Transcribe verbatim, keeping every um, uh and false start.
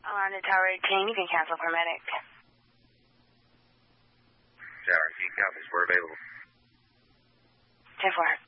Alarm to Tower eighteen. You can cancel for medic. Tower eighteen copies. We're available. ten four.